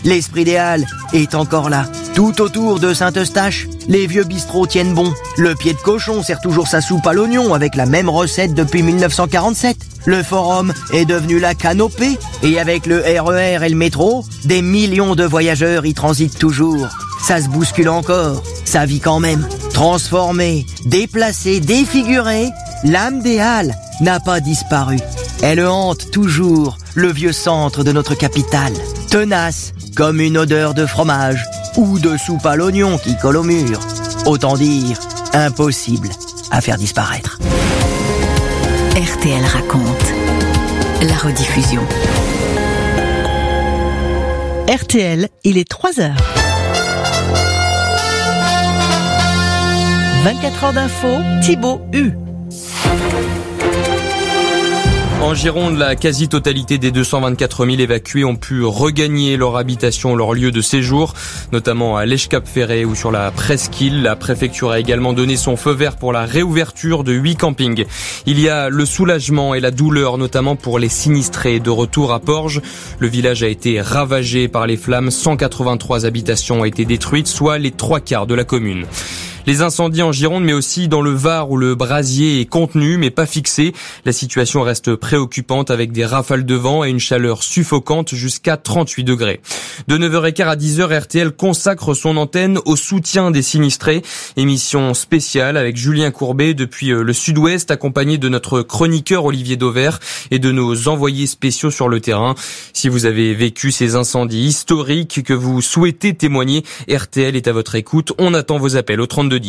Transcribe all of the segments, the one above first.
L'esprit des Halles est encore là. Tout autour de Saint-Eustache, les vieux bistrots tiennent bon. Le pied de cochon sert toujours sa soupe à l'oignon avec la même recette depuis 1947. Le forum est devenu la canopée et avec le RER et le métro, des millions de voyageurs y transitent toujours. Ça se bouscule encore, ça vit quand même. Transformée, déplacée, défigurée, l'âme des Halles n'a pas disparu. Elle hante toujours le vieux centre de notre capitale, tenace comme une odeur de fromage ou de soupe à l'oignon qui colle au mur. Autant dire, impossible à faire disparaître. RTL raconte la rediffusion. RTL, il est 3h. 24 heures d'info, Thibaut Hu. En Gironde, la quasi-totalité des 224 000 évacués ont pu regagner leur habitation, leur lieu de séjour, notamment à l'Èche-Cap-Ferret ou sur la Presqu'île. La préfecture a également donné son feu vert pour la réouverture de 8 campings. Il y a le soulagement et la douleur, notamment pour les sinistrés. De retour à Porges, le village a été ravagé par les flammes. 183 habitations ont été détruites, soit les 3/4 de la commune. Les incendies en Gironde, mais aussi dans le Var où le brasier est contenu mais pas fixé. La situation reste préoccupante avec des rafales de vent et une chaleur suffocante jusqu'à 38 degrés. De 9h15 à 10h, RTL consacre son antenne au soutien des sinistrés. Émission spéciale avec Julien Courbet depuis le sud-ouest, accompagné de notre chroniqueur Olivier Dauvert et de nos envoyés spéciaux sur le terrain. Si vous avez vécu ces incendies historiques que vous souhaitez témoigner, RTL est à votre écoute. On attend vos appels au 3210.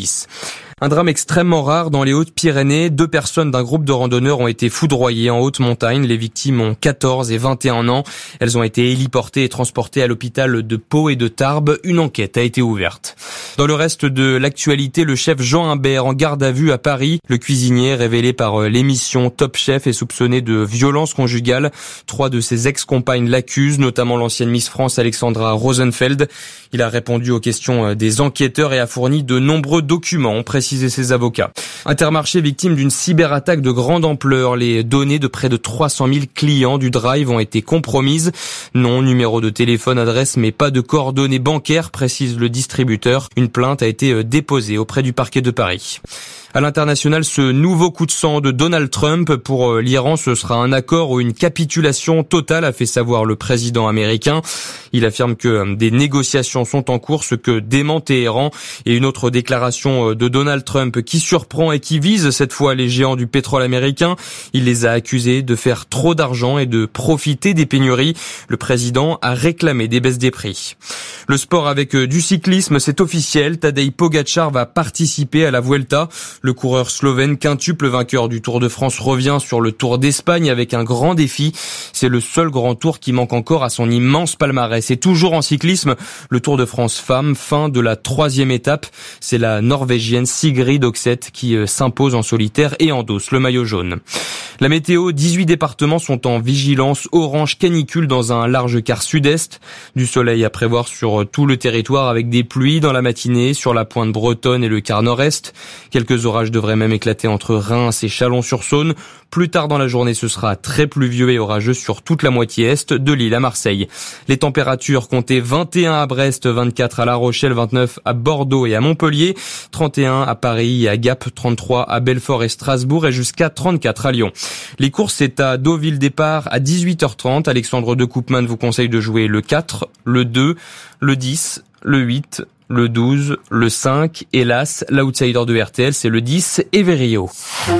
Un drame extrêmement rare dans les Hautes-Pyrénées. 2 personnes d'un groupe de randonneurs ont été foudroyées en haute montagne. Les victimes ont 14 et 21 ans. Elles ont été héliportées et transportées à l'hôpital de Pau et de Tarbes. Une enquête a été ouverte. Dans le reste de l'actualité, le chef Jean Imbert en garde à vue à Paris. Le cuisinier révélé par l'émission Top Chef est soupçonné de violence conjugale. 3 de ses ex-compagnes l'accusent, notamment l'ancienne Miss France Alexandra Rosenfeld. Il a répondu aux questions des enquêteurs et a fourni de nombreux documents, ont précisé ses avocats. Intermarché victime d'une cyberattaque de grande ampleur. Les données de près de 300 000 clients du Drive ont été compromises. Nom, numéro de téléphone, adresse, mais pas de coordonnées bancaires, précise le distributeur. Une plainte a été déposée auprès du parquet de Paris. À l'international, ce nouveau coup de sang de Donald Trump pour l'Iran, ce sera un accord ou une capitulation totale, a fait savoir le président américain. Il affirme que des négociations sont en cours, ce que dément Téhéran. Et une autre déclaration de Donald Trump qui surprend et qui vise cette fois les géants du pétrole américain. Il les a accusés de faire trop d'argent et de profiter des pénuries. Le président a réclamé des baisses des prix. Le sport avec du cyclisme, c'est officiel. Tadej Pogačar va participer à la Vuelta. Le coureur slovène quintuple vainqueur du Tour de France revient sur le Tour d'Espagne avec un grand défi. C'est le seul grand tour qui manque encore à son immense palmarès. Et toujours en cyclisme, le Tour de France femmes, fin de la 3e étape. C'est la Norvégienne Sigrid Oxeth qui s'impose en solitaire et endosse le maillot jaune. La météo, 18 départements sont en vigilance orange canicule dans un large quart sud-est. Du soleil à prévoir sur tout le territoire avec des pluies dans la matinée sur la pointe bretonne et le quart nord-est. Quelques orages devraient même éclater entre Reims et Chalon-sur-Saône. Plus tard dans la journée, ce sera très pluvieux et orageux sur toute la moitié est de l'île à Marseille. Les températures comptaient 21 à Brest, 24 à La Rochelle, 29 à Bordeaux et à Montpellier, 31 à Paris et à Gap, 33 à Belfort et Strasbourg et jusqu'à 34 à Lyon. Les courses, c'est à Deauville, départ à 18h30. Alexandre de Koopman vous conseille de jouer le 4, le 2, le 10, le 8, le 12, le 5. Hélas, l'outsider de RTL, c'est le 10, Everio.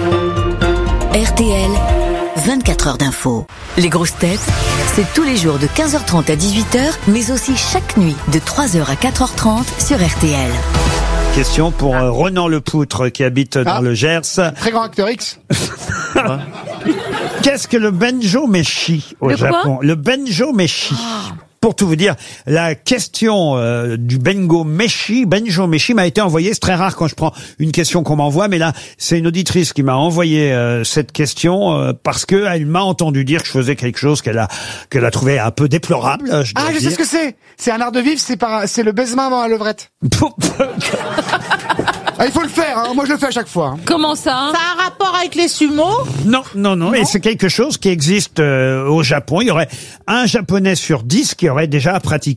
RTL, 24 heures d'info. Les grosses têtes, c'est tous les jours de 15h30 à 18h, mais aussi chaque nuit de 3h à 4h30 sur RTL. Question pour Ronan Lepoutre qui habite dans le Gers. Très grand acteur X. Qu'est-ce que le Benjo Meshi au Japon? Le Benjo Meshi. Pour tout vous dire, la question du Benjo Meshi m'a été envoyée. C'est très rare quand je prends une question qu'on m'envoie, mais là, c'est une auditrice qui m'a envoyé cette question parce que elle m'a entendu dire que je faisais quelque chose qu'elle a trouvé un peu déplorable. Je sais ce que c'est. C'est un art de vivre. C'est le baisement à levrette. Il faut le faire, hein. Moi je le fais à chaque fois. Comment ça? Ça a un rapport avec les sumos? Non. Et c'est quelque chose qui existe au Japon. Il y aurait un Japonais sur 10 qui aurait déjà pratiqué